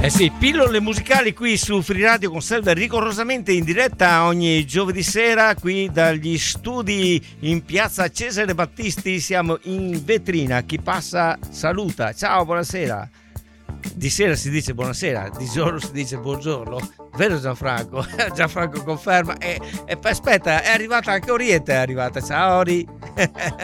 Eh sì, pillole musicali qui su Free Radio con Selver, rigorosamente in diretta ogni giovedì sera qui dagli studi in piazza Cesare Battisti. Siamo in vetrina, chi passa saluta, ciao, buonasera. Di sera si dice buonasera, di giorno si dice buongiorno, vero Gianfranco? Gianfranco conferma. E aspetta, è arrivata anche Oriente, è arrivata, ciao Ori.